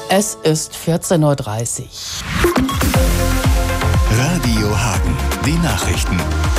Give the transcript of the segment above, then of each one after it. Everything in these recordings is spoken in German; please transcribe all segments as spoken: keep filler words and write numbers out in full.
Es ist vierzehn Uhr dreißig. Radio Hagen, die Nachrichten.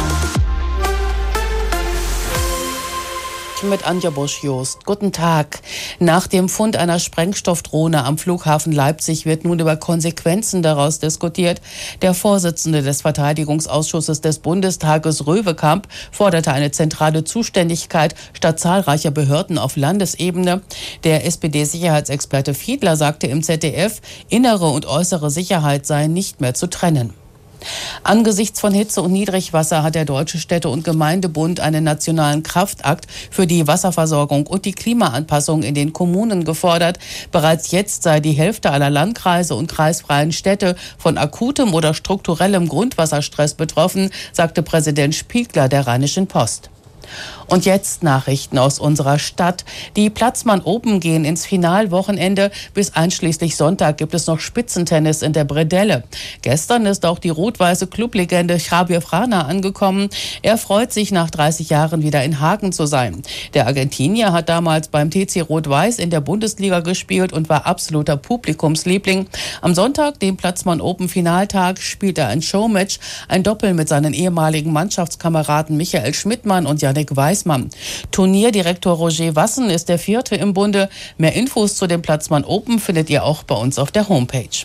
Mit Anja Busch-Jost. Guten Tag. Nach dem Fund einer Sprengstoffdrohne am Flughafen Leipzig wird nun über Konsequenzen daraus diskutiert. Der Vorsitzende des Verteidigungsausschusses des Bundestages, Röwekamp, forderte eine zentrale Zuständigkeit statt zahlreicher Behörden auf Landesebene. Der S P D-Sicherheitsexperte Fiedler sagte im Z D F, innere und äußere Sicherheit seien nicht mehr zu trennen. Angesichts von Hitze und Niedrigwasser hat der Deutsche Städte- und Gemeindebund einen nationalen Kraftakt für die Wasserversorgung und die Klimaanpassung in den Kommunen gefordert. Bereits jetzt sei die Hälfte aller Landkreise und kreisfreien Städte von akutem oder strukturellem Grundwasserstress betroffen, sagte Präsident Spiegler der Rheinischen Post. Und jetzt Nachrichten aus unserer Stadt. Die Platzmann Open gehen ins Finalwochenende. Bis einschließlich Sonntag gibt es noch Spitzentennis in der Bredelle. Gestern ist auch die rot-weiße Clublegende Javier Frana angekommen. Er freut sich, nach dreißig Jahren wieder in Hagen zu sein. Der Argentinier hat damals beim T C Rot-Weiß in der Bundesliga gespielt und war absoluter Publikumsliebling. Am Sonntag, dem Platzmann Open Finaltag, spielt er ein Showmatch, ein Doppel mit seinen ehemaligen Mannschaftskameraden Michael Schmidtmann und Yannick Weismann. Turnierdirektor Roger Wassen ist der Vierte im Bunde. Mehr Infos zu dem Platzmann Open findet ihr auch bei uns auf der Homepage.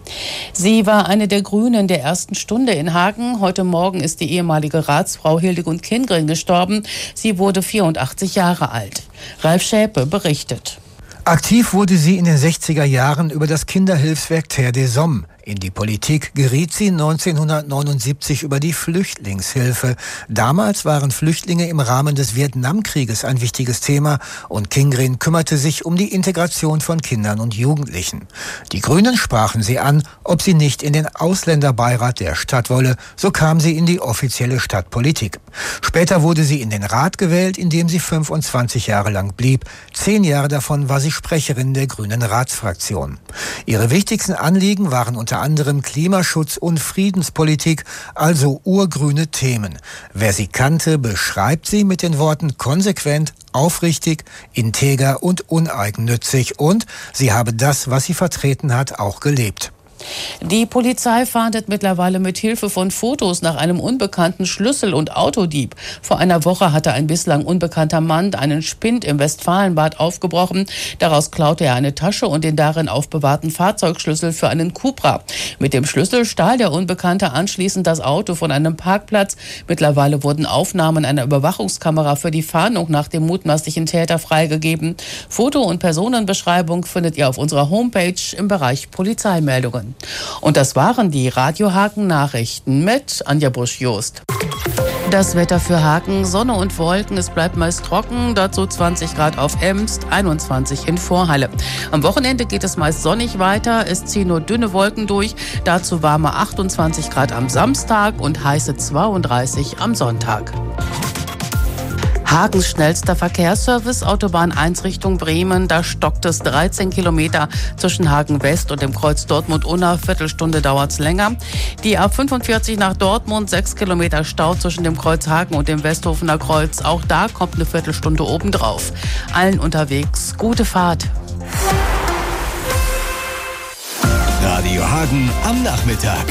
Sie war eine der Grünen der ersten Stunde in Hagen. Heute Morgen ist die ehemalige Ratsfrau Hildegund Kindgren gestorben. Sie wurde vierundachtzig Jahre alt. Ralf Schäpe berichtet. Aktiv wurde sie in den sechziger Jahren über das Kinderhilfswerk Terre des Hommes. In die Politik geriet sie neunzehnhundertneunundsiebzig über die Flüchtlingshilfe. Damals waren Flüchtlinge im Rahmen des Vietnamkrieges ein wichtiges Thema und Kindgren kümmerte sich um die Integration von Kindern und Jugendlichen. Die Grünen sprachen sie an, ob sie nicht in den Ausländerbeirat der Stadt wolle. So kam sie in die offizielle Stadtpolitik. Später wurde sie in den Rat gewählt, in dem sie fünfundzwanzig Jahre lang blieb. Zehn Jahre davon war sie Sprecherin der Grünen Ratsfraktion. Ihre wichtigsten Anliegen waren unter unter anderem Klimaschutz und Friedenspolitik, also urgrüne Themen. Wer sie kannte, beschreibt sie mit den Worten konsequent, aufrichtig, integer und uneigennützig. Und sie habe das, was sie vertreten hat, auch gelebt. Die Polizei fahndet mittlerweile mit Hilfe von Fotos nach einem unbekannten Schlüssel- und Autodieb. Vor einer Woche hatte ein bislang unbekannter Mann einen Spind im Westfalenbad aufgebrochen. Daraus klaute er eine Tasche und den darin aufbewahrten Fahrzeugschlüssel für einen Cupra. Mit dem Schlüssel stahl der Unbekannte anschließend das Auto von einem Parkplatz. Mittlerweile wurden Aufnahmen einer Überwachungskamera für die Fahndung nach dem mutmaßlichen Täter freigegeben. Foto- und Personenbeschreibung findet ihr auf unserer Homepage im Bereich Polizeimeldungen. Und das waren die Radio Hagen Nachrichten mit Anja Busch-Jost. Das Wetter für Hagen, Sonne und Wolken, es bleibt meist trocken, dazu zwanzig Grad auf Emst, einundzwanzig in Vorhalle. Am Wochenende geht es meist sonnig weiter, es ziehen nur dünne Wolken durch, dazu warme achtundzwanzig Grad am Samstag und heiße zweiunddreißig am Sonntag. Hagens schnellster Verkehrsservice, Autobahn eins Richtung Bremen. Da stockt es dreizehn Kilometer zwischen Hagen West und dem Kreuz Dortmund-Unna. Viertelstunde dauert es länger. Die A fünfundvierzig nach Dortmund, sechs Kilometer Stau zwischen dem Kreuz Hagen und dem Westhofener Kreuz. Auch da kommt eine Viertelstunde obendrauf. Allen unterwegs gute Fahrt. Radio Hagen am Nachmittag.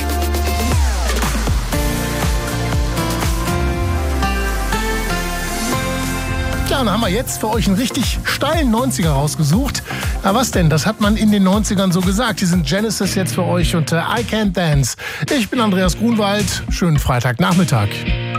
Ja, dann haben wir jetzt für euch einen richtig steilen neunziger rausgesucht. Na was denn, das hat man in den neunzigern so gesagt. Die sind Genesis jetzt für euch und äh, I Can't Dance. Ich bin Andreas Grunwald. Schönen Freitagnachmittag.